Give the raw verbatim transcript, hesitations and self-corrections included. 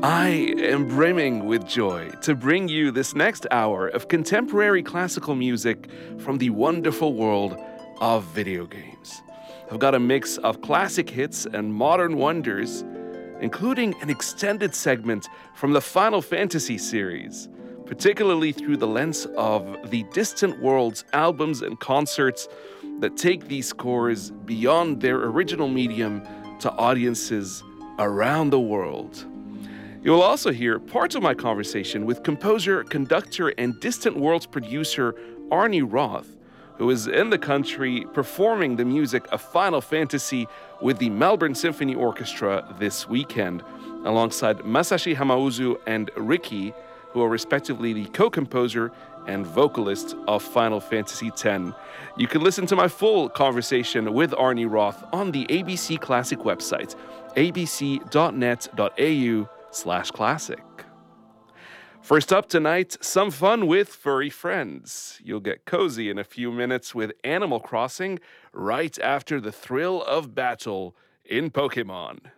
I am brimming with joy to bring you this next hour of contemporary classical music from the wonderful world of video games. I've got a mix of classic hits and modern wonders, including an extended segment from the Final Fantasy series, particularly through the lens of the Distant Worlds albums and concerts that take these scores beyond their original medium to audiences around the world. You will also hear parts of my conversation with composer, conductor, and Distant Worlds producer Arnie Roth, who is in the country performing the music of Final Fantasy with the Melbourne Symphony Orchestra this weekend, alongside Masashi Hamauzu and Riki, who are respectively the co-composer and vocalist of Final Fantasy X. You can listen to my full conversation with Arnie Roth on the A B C Classic website, a b c dot net dot a u slash classic. First up tonight, some fun with furry friends. You'll get cozy in a few minutes with Animal Crossing right after the thrill of battle in Pokemon.